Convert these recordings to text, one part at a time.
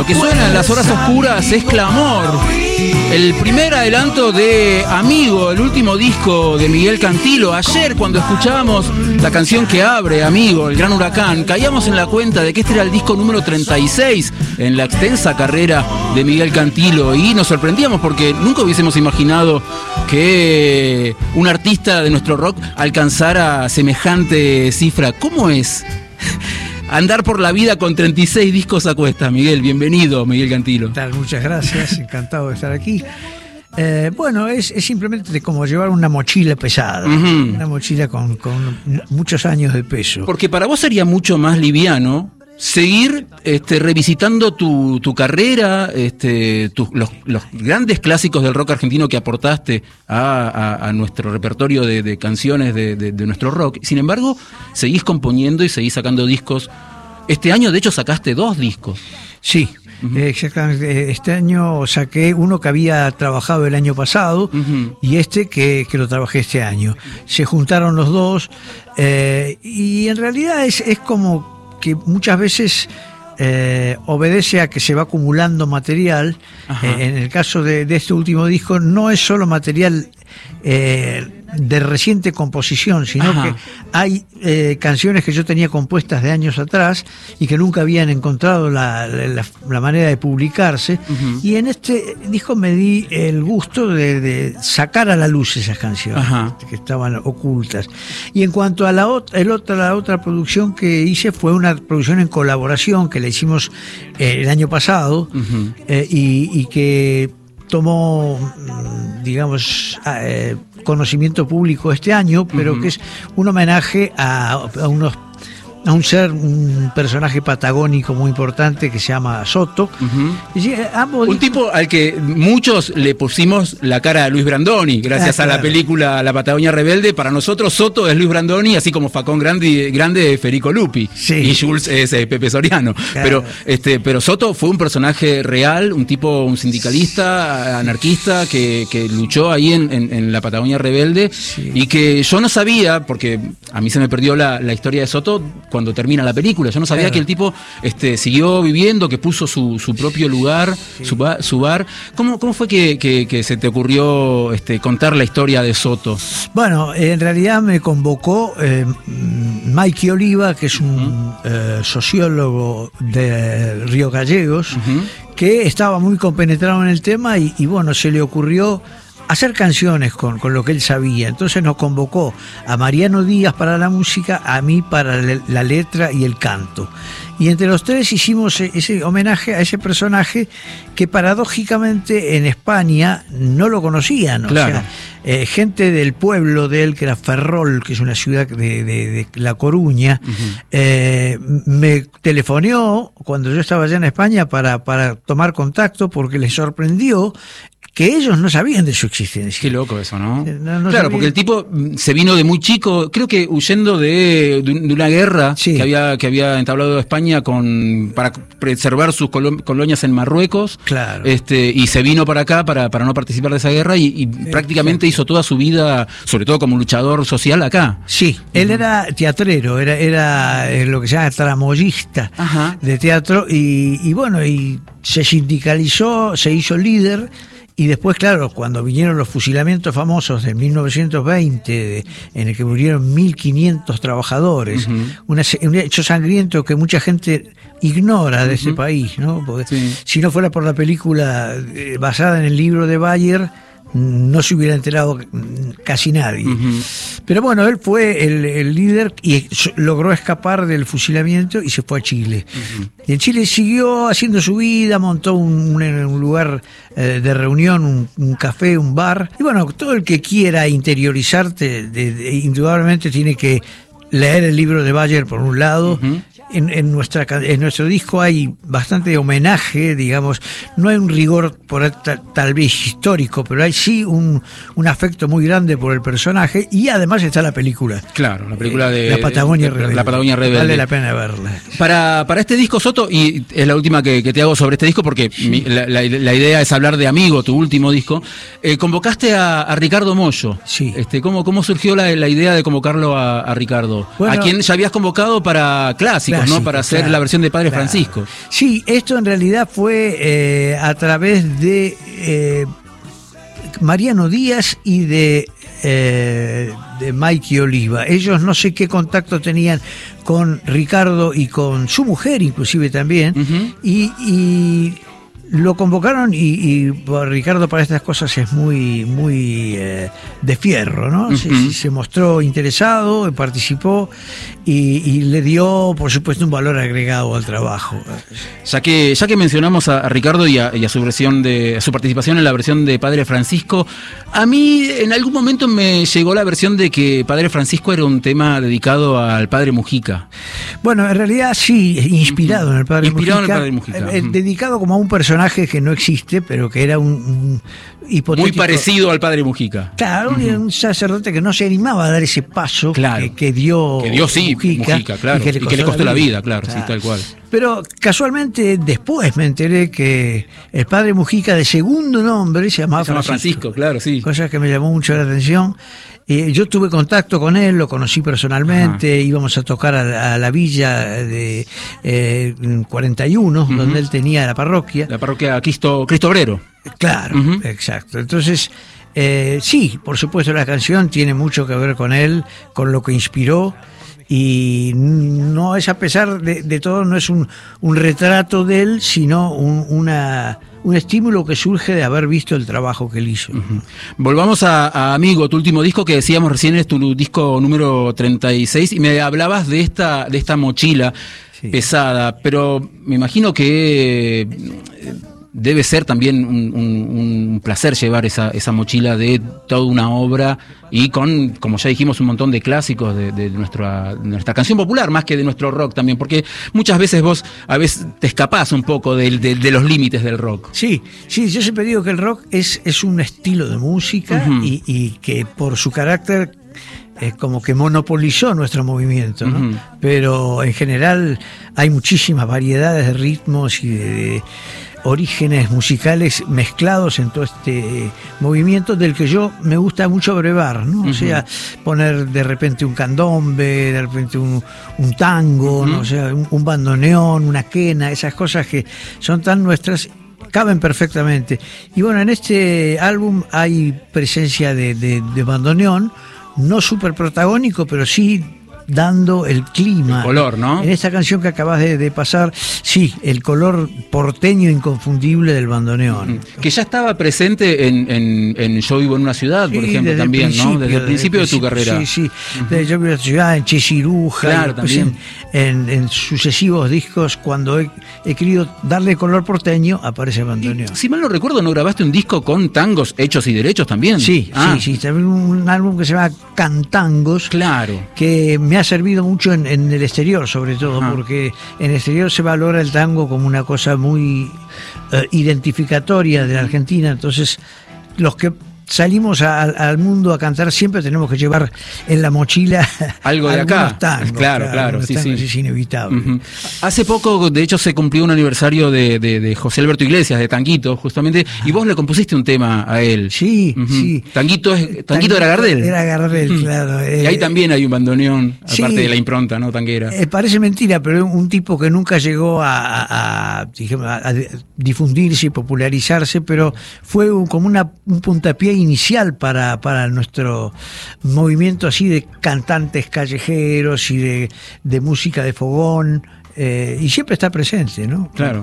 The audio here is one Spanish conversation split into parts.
que suena en las horas oscuras es Clamor, el primer adelanto de Amigo, el último disco de Miguel Cantilo. Ayer, cuando escuchábamos la canción que abre Amigo, El Gran Huracán, caíamos en la cuenta de que este era el disco número 36 en la extensa carrera de Miguel Cantilo, y nos sorprendíamos porque nunca hubiésemos imaginado que un artista de nuestro rock alcanzara semejante cifra. ¿Cómo es andar por la vida con 36 discos a cuestas, Miguel? Bienvenido, Miguel Cantilo. ¿Qué tal? Muchas gracias, encantado de estar aquí. Bueno, es simplemente como llevar una mochila pesada, una mochila con muchos años de peso. Porque para vos sería mucho más liviano seguir revisitando tu carrera, los grandes clásicos del rock argentino que aportaste a nuestro repertorio de canciones de nuestro rock. Sin embargo, seguís componiendo y seguís sacando discos. Este año, de hecho, sacaste 2 discos. Sí, exactamente. Este año saqué uno que había trabajado el año pasado y que lo trabajé este año. Se juntaron los dos y en realidad es como que muchas veces obedece a que se va acumulando material. En el caso de este último disco no es solo material de reciente composición, sino que hay canciones que yo tenía compuestas de años atrás y que nunca habían encontrado la manera de publicarse, y en este disco me di el gusto de sacar a la luz esas canciones que estaban ocultas. Y en cuanto a la otra producción que hice, fue una producción en colaboración que la hicimos el año pasado, y que tomó, digamos, conocimiento público este año, pero que es un homenaje a un personaje patagónico muy importante que se llama Soto. Un tipo al que muchos le pusimos la cara a Luis Brandoni, gracias a la película La Patagonia Rebelde. Para nosotros Soto es Luis Brandoni, así como Facón Grande es Federico Lupi, y Jules es Pepe Soriano. Pero Soto fue un personaje real, un sindicalista, anarquista, que luchó ahí en La Patagonia Rebelde, y que yo no sabía, porque a mí se me perdió la historia de Soto cuando termina la película. Yo no sabía que el tipo siguió viviendo, que puso su propio lugar, su bar. ¿Cómo fue que se te ocurrió contar la historia de Soto? Bueno, en realidad me convocó Mikey Oliva, que es un sociólogo de Río Gallegos, que estaba muy compenetrado en el tema y bueno, se le ocurrió hacer canciones con lo que él sabía. Entonces nos convocó a Mariano Díaz para la música, a mí para la letra y el canto. Y entre los tres hicimos ese homenaje a ese personaje que paradójicamente en España no lo conocían. Claro. O sea, gente del pueblo de él, que era Ferrol, que es una ciudad de La Coruña, me telefoneó cuando yo estaba allá en España para tomar contacto, porque les sorprendió que ellos no sabían de su existencia. Qué loco eso, ¿no? No claro, porque el tipo se vino de muy chico, creo que huyendo de una guerra que había entablado España para preservar sus colonias en Marruecos. Claro. Y se vino para acá para no participar de esa guerra y prácticamente hizo toda su vida, sobre todo como luchador social, acá. Sí, él era teatrero, era lo que se llama tramoyista de teatro, y bueno, y se sindicalizó, se hizo líder. Y después, claro, cuando vinieron los fusilamientos famosos de 1920, en el que murieron 1.500 trabajadores, un hecho sangriento que mucha gente ignora de ese país, ¿no? Porque si no fuera por la película basada en el libro de Bayer, no se hubiera enterado casi nadie. Pero bueno, él fue el líder y logró escapar del fusilamiento y se fue a Chile. Y en Chile siguió haciendo su vida, montó un lugar de reunión, un café, un bar. Y bueno, todo el que quiera interiorizarte, indudablemente tiene que leer el libro de Bayer por un lado. En nuestro disco hay bastante homenaje, digamos. No hay un rigor tal vez histórico, pero hay sí un afecto muy grande por el personaje, y además está la película. Claro, la película de La Patagonia Rebelde. La Patagonia Rebelde. Vale la pena verla. Para este disco, Soto, y es la última que te hago sobre este disco, porque la idea es hablar de Amigo, tu último disco, convocaste a Ricardo Mollo. Sí. ¿Cómo surgió la idea de convocarlo a Ricardo? Bueno, a quien ya habías convocado para Clásicos. clásicos, ¿no? Para hacer la versión de Padre Francisco. Sí, esto en realidad fue a través de Mariano Díaz y de Mikey Oliva. Ellos no sé qué contacto tenían con Ricardo y con su mujer inclusive también, y lo convocaron y Ricardo para estas cosas es muy de fierro, ¿no? Se mostró interesado, participó y le dio, por supuesto, un valor agregado al trabajo. Ya que mencionamos a Ricardo y a su participación en la versión de Padre Francisco, a mí en algún momento me llegó la versión de que Padre Francisco era un tema dedicado al Padre Mujica. Bueno, en realidad sí, inspirado en el Padre Mujica. Dedicado como a un personaje que no existe, pero que era un hipotético... Muy parecido al Padre Mujica. Claro, un sacerdote que no se animaba a dar ese paso que dio Mujica, claro, y que le costó la vida, claro, sí, tal cual. Pero casualmente después me enteré que el Padre Mujica de segundo nombre se llamaba Francisco, claro, sí. Cosa que me llamó mucho la atención. Yo tuve contacto con él, lo conocí personalmente, íbamos a tocar a la villa de 41, donde él tenía la parroquia. La parroquia Cristo Obrero. Claro, exacto. Entonces, sí, por supuesto la canción tiene mucho que ver con él, con lo que inspiró. Y no es, a pesar de todo, no es un retrato de él, sino un estímulo que surge de haber visto el trabajo que él hizo. Volvamos a Amigo, tu último disco, que decíamos recién es tu disco número 36, y me hablabas de esta mochila pesada, pero me imagino que debe ser también un placer llevar esa mochila de toda una obra y con, como ya dijimos, un montón de clásicos de nuestra canción popular, más que de nuestro rock también, porque muchas veces vos a veces te escapás un poco de los límites del rock. Sí, yo siempre digo que el rock es un estilo de música y que por su carácter como que monopolizó nuestro movimiento, ¿no? Pero en general hay muchísimas variedades de ritmos y de orígenes musicales mezclados en todo este movimiento, del que yo me gusta mucho brevar, ¿no? O sea, poner de repente un candombe, de repente un tango, ¿no? O sea, un bandoneón, una quena, esas cosas que son tan nuestras, caben perfectamente. Y bueno, en este álbum hay presencia de bandoneón, no súper protagónico, pero sí dando el clima. El color, ¿no? En esta canción que acabas de pasar, sí, el color porteño inconfundible del bandoneón. Que ya estaba presente en Yo vivo en una ciudad, por ejemplo, también, ¿no? Desde el principio de tu carrera. Sí. Desde Yo vivo en una ciudad, en Chesiruja, claro, también. En sucesivos discos, cuando he querido darle color porteño, aparece el bandoneón. Si mal no recuerdo, ¿no grabaste un disco con tangos hechos y derechos también? Sí. También un álbum que se llama Cantangos. Claro. Que me ha servido mucho en el exterior, sobre todo, porque en el exterior se valora el tango como una cosa muy identificatoria de la Argentina. Entonces, los que salimos al mundo a cantar siempre tenemos que llevar en la mochila algo de acá. Tangos, claro, sí. Es inevitable. Hace poco, de hecho, se cumplió un aniversario de José Alberto Iglesias, de Tanguito, justamente, y vos le compusiste un tema a él. Sí. Tanguito era Gardel. Era Gardel, claro. Y ahí también hay un bandoneón, aparte de la impronta, ¿no? Tanguera. Parece mentira, pero un tipo que nunca llegó a difundirse y popularizarse, pero fue como un puntapié inicial para nuestro movimiento así de cantantes callejeros y de música de fogón, y siempre está presente, ¿no? Claro.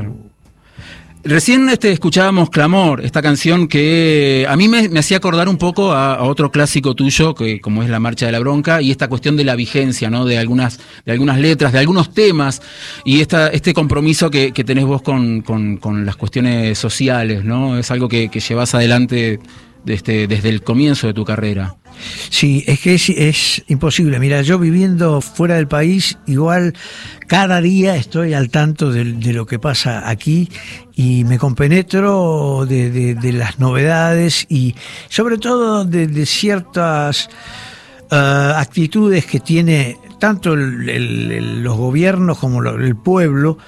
Recién escuchábamos Clamor, esta canción que a mí me hacía acordar un poco a otro clásico tuyo, que como es La Marcha de la Bronca, y esta cuestión de la vigencia, ¿no? De algunas letras, de algunos temas, y este compromiso que tenés vos con las cuestiones sociales, ¿no? Es algo que llevas adelante desde el comienzo de tu carrera. Sí, es que es imposible. Mira, yo viviendo fuera del país, igual cada día estoy al tanto de lo que pasa aquí y me compenetro de las novedades y sobre todo de ciertas actitudes que tiene tanto los gobiernos como el pueblo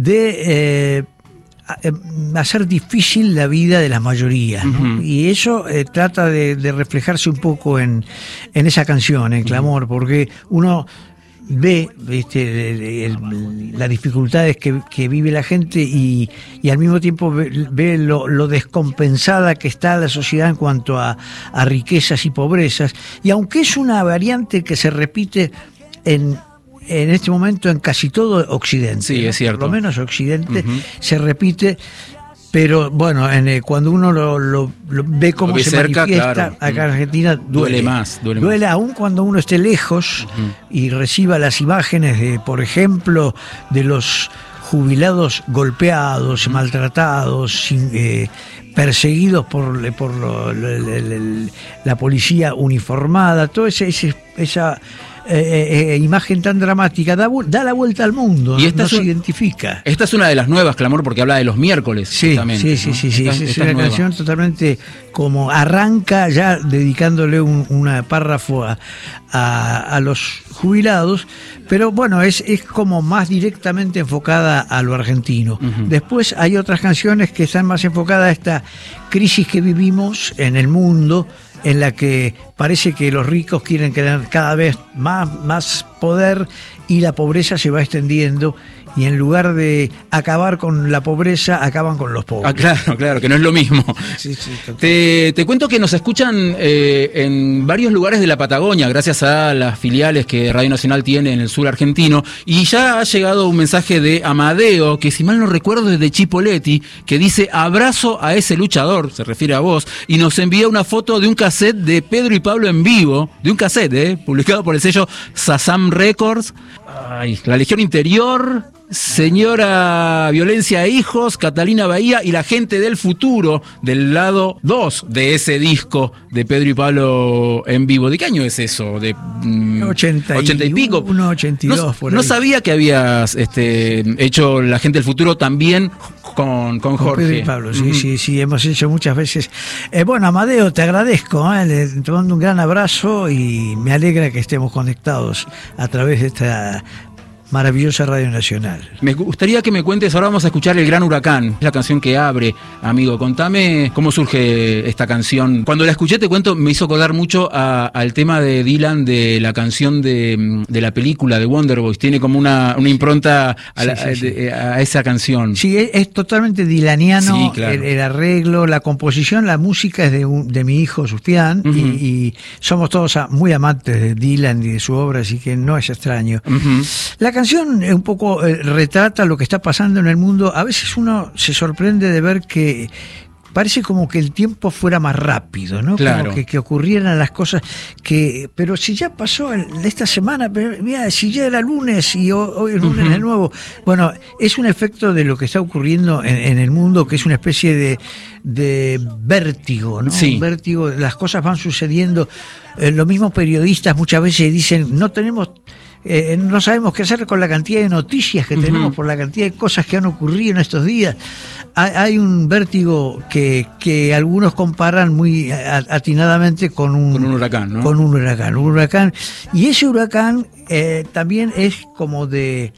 de hacer difícil la vida de las mayorías, ¿no? Y eso trata de reflejarse un poco en esa canción, en Clamor, porque uno ve, las dificultades que vive la gente y al mismo tiempo ve lo descompensada que está la sociedad en cuanto a riquezas y pobrezas. Y aunque es una variante que se repite en este momento en casi todo Occidente, sí, es cierto. Por lo menos Occidente se repite. Pero bueno, cuando uno lo ve cómo se cerca, manifiesta, claro, acá en Argentina duele más. Duele aún cuando uno esté lejos y reciba las imágenes de, por ejemplo, de los jubilados golpeados, maltratados, perseguidos por la policía uniformada, toda esa imagen tan dramática da la vuelta al mundo, y no se identifica. Esta es una de las nuevas, Clamor, porque habla de los miércoles. Sí, es una canción totalmente como arranca ya dedicándole un párrafo a los jubilados, pero bueno, es como más directamente enfocada a lo argentino. Después hay otras canciones que están más enfocadas a esta crisis que vivimos en el mundo, en la que parece que los ricos quieren tener cada vez más poder y la pobreza se va extendiendo, y en lugar de acabar con la pobreza, acaban con los pobres. Claro, que no es lo mismo. Sí, te cuento que nos escuchan en varios lugares de la Patagonia, gracias a las filiales que Radio Nacional tiene en el sur argentino, y ya ha llegado un mensaje de Amadeo, que si mal no recuerdo es de Chipoleti, que dice: abrazo a ese luchador, se refiere a vos, y nos envía una foto de un cassette de Pedro y Pablo en vivo, de un cassette, publicado por el sello Sazam Records. La Legión Interior, Señora Violencia e Hijos, Catalina Bahía y La Gente del Futuro, del lado 2 de ese disco de Pedro y Pablo en vivo. ¿De qué año es eso? ¿De 80 y pico? 82, por ahí. No sabía que habías hecho La Gente del Futuro también con Jorge. Pedro y Pablo, sí, hemos hecho muchas veces. Bueno, Amadeo, te agradezco, te mando un gran abrazo y me alegra que estemos conectados a través de esta maravillosa Radio Nacional. Me gustaría que me cuentes, ahora vamos a escuchar El Gran Huracán, la canción que abre, amigo. Contame cómo surge esta canción. Cuando la escuché, te cuento, me hizo acordar mucho al tema de Dylan, de la canción de la película de Wonder Boys. Tiene como una impronta a esa canción. Sí, es totalmente dylaniano. Sí, claro. El arreglo, la composición, la música es de mi hijo Sufjan, y somos todos muy amantes de Dylan y de su obra, así que no es extraño. La canción un poco retrata lo que está pasando en el mundo. A veces uno se sorprende de ver que parece como que el tiempo fuera más rápido, ¿no? Claro. Como que ocurrieran las cosas pero si ya pasó esta semana, mira, si ya era lunes y hoy es lunes de nuevo. Bueno, es un efecto de lo que está ocurriendo en el mundo, que es una especie de vértigo, ¿no? Sí. Un vértigo, las cosas van sucediendo. Los mismos periodistas muchas veces dicen, no sabemos qué hacer con la cantidad de noticias que tenemos, por la cantidad de cosas que han ocurrido en estos días. Hay un vértigo que algunos comparan muy atinadamente con un huracán, ¿no? Con un huracán. Y ese huracán también es como de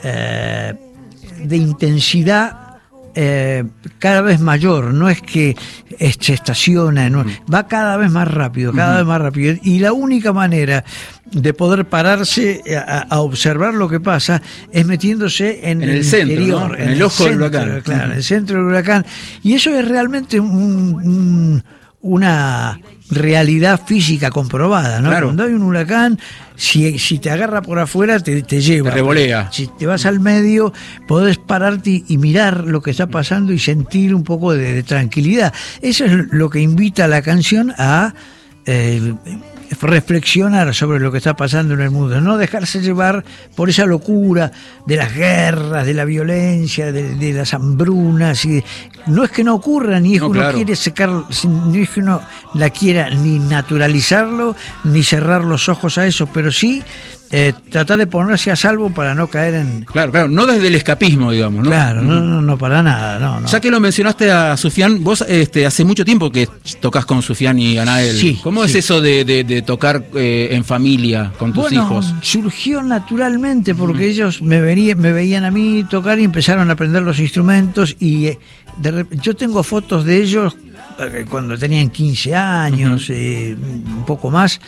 intensidad cada vez mayor, no es que se estaciona, no, va cada vez más rápido, y la única manera de poder pararse a observar lo que pasa es metiéndose en el centro, interior, ¿no? en el ojo del huracán. Claro, en el centro del huracán, y eso es realmente una realidad física comprobada, ¿no? Claro. Cuando hay un huracán, si te agarra por afuera, te lleva. Te revolea. Si te vas al medio, podés pararte y mirar lo que está pasando y sentir un poco de tranquilidad. Eso es lo que invita a la canción a reflexionar sobre lo que está pasando en el mundo, no dejarse llevar por esa locura de las guerras, de la violencia, de las hambrunas. No es que no ocurra, ni es que uno quiere secar, ni es que uno la quiera ni naturalizarlo, ni cerrar los ojos a eso, pero sí tratar de ponerse a salvo para no caer en... Claro, no desde el escapismo, digamos, ¿no? Claro, no para nada, no. Ya que lo mencionaste a Sufjan, vos hace mucho tiempo que tocas con Sufjan y Anael. Sí. ¿Cómo es eso de tocar en familia con tus hijos? Surgió naturalmente porque ellos me veían a mí tocar y empezaron a aprender los instrumentos, y yo tengo fotos de ellos cuando tenían 15 años, un poco más.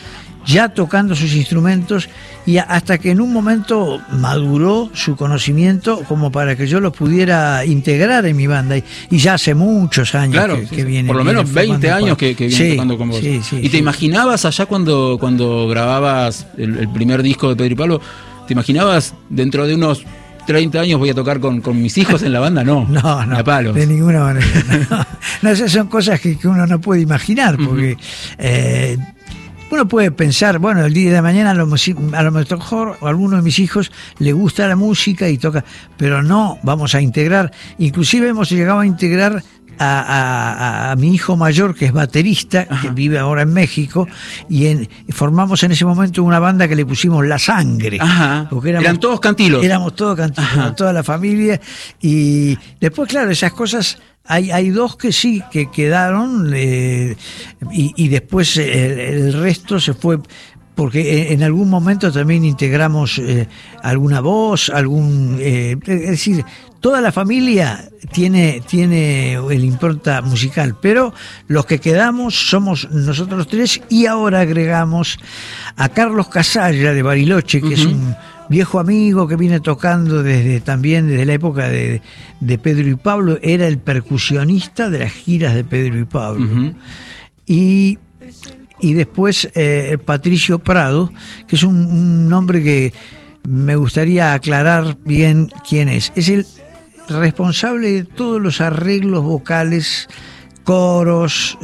ya tocando sus instrumentos, y hasta que en un momento maduró su conocimiento como para que yo lo pudiera integrar en mi banda, y ya hace muchos años, claro, que viene. Por lo menos 20 años que viene tocando con vos. ¿Y te imaginabas allá cuando grababas el primer disco de Pedro y Pablo, te imaginabas dentro de unos 30 años voy a tocar con mis hijos en la banda? No, no, de ninguna manera. No, esas son cosas que uno no puede imaginar, porque uno puede pensar, bueno, el día de mañana a lo mejor a alguno de mis hijos le gusta la música y toca, pero no vamos a integrar. Inclusive hemos llegado a integrar a mi hijo mayor, que es baterista, que vive ahora en México, y formamos en ese momento una banda que le pusimos La Sangre. Porque eran todos cantilos. Éramos todos cantilos, toda la familia, y después, claro, esas cosas... Hay dos que sí, que quedaron, y después el resto se fue, porque en algún momento también integramos alguna voz, es decir, toda la familia tiene el impronta musical, pero los que quedamos somos nosotros tres, y ahora agregamos a Carlos Casalla de Bariloche, que es un viejo amigo que viene tocando desde la época de Pedro y Pablo. Era el percusionista de las giras de Pedro y Pablo. Y después Patricio Prado, que es un nombre que me gustaría aclarar bien quién es. Es el responsable de todos los arreglos vocales, coros,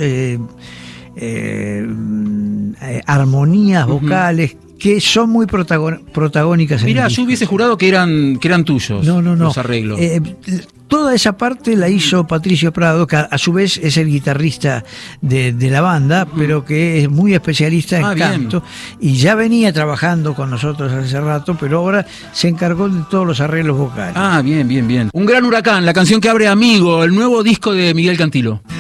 armonías vocales, que son muy protagónicas. Mirá, yo hubiese jurado que eran tuyos. No. Los arreglos. Toda esa parte la hizo Patricio Prado, que a su vez es el guitarrista de la banda, pero que es muy especialista en canto, y ya venía trabajando con nosotros hace rato, pero ahora se encargó de todos los arreglos vocales. Bien. Un gran huracán, la canción que abre Amigo, el nuevo disco de Miguel Cantilo.